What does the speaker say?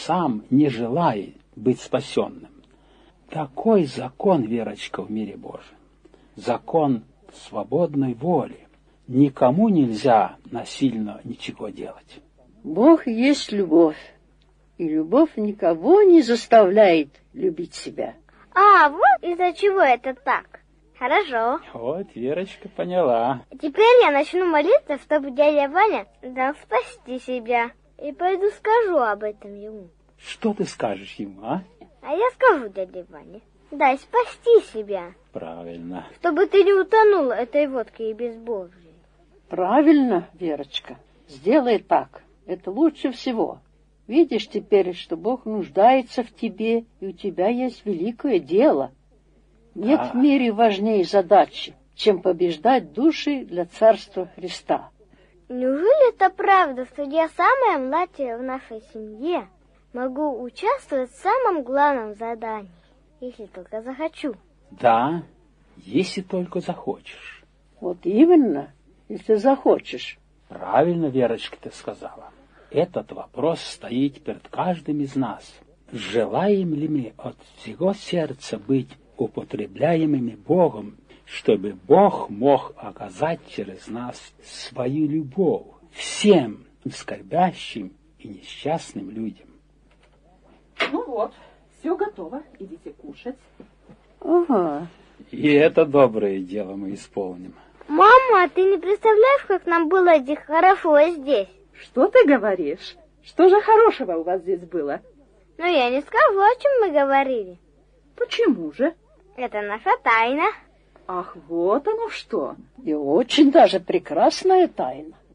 сам не желает быть спасенным. Такой закон, Верочка, в мире Божьем. Закон свободной воли. Никому нельзя насильно ничего делать. Бог есть любовь, и любовь никого не заставляет любить себя. А, вот из-за чего это так. Хорошо. Вот Верочка поняла. Теперь я начну молиться, чтобы дядя Ваня дал спасти себя. И пойду скажу об этом ему. Что ты скажешь ему, а? А я скажу дяде Ване: дай спасти себя. Правильно. Чтобы ты не утонула этой водке и безбожьей. Правильно, Верочка. Сделай так. Это лучше всего. Видишь теперь, что Бог нуждается в тебе, и у тебя есть великое дело. Нет в мире важнее задачи, чем побеждать души для Царства Христа. Неужели это правда, что я самая младшая в нашей семье могу участвовать в самом главном задании, если только захочу? Да, если только захочешь. Вот именно, если захочешь. Правильно, Верочка, ты сказала. Этот вопрос стоит перед каждым из нас. Желаем ли мы от всего сердца быть употребляемыми Богом, чтобы Бог мог оказать через нас свою любовь всем скорбящим и несчастным людям? Ну вот, все готово. Идите кушать. Ага. И это доброе дело мы исполним. Мама, а ты не представляешь, как нам было хорошо здесь? Что ты говоришь? Что же хорошего у вас здесь было? Но я не скажу, о чем мы говорили. Почему же? Это наша тайна. Ах, вот оно что. И очень даже прекрасная тайна.